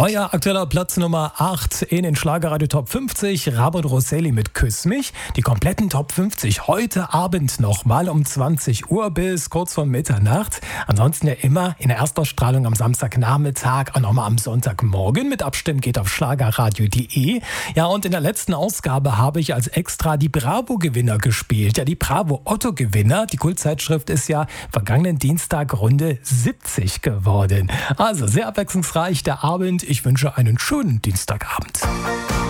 Euer aktueller Platz Nummer 8 in den Schlagerradio Top 50, Rabot Rosselli mit Küss mich. Die kompletten Top 50 heute Abend nochmal um 20 Uhr bis kurz vor Mitternacht. Ansonsten ja immer in der Erstausstrahlung am Samstagnachmittag, auch nochmal am Sonntagmorgen. Mit Abstimmen geht auf schlagerradio.de. Ja, und in der letzten Ausgabe habe ich als Extra die Bravo-Gewinner gespielt. Ja, die Bravo-Otto-Gewinner. Die Kultzeitschrift ist ja vergangenen Dienstag Runde 70 geworden. Also sehr abwechslungsreich der Abend. Ich wünsche einen schönen Dienstagabend.